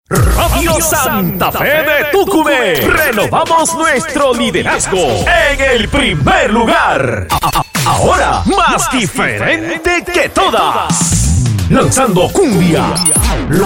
Radio Santa Fe de Tucumé. Renovamos nuestro liderazgo en el primer lugar. Ahora más diferente que todas. Lanzando cumbia.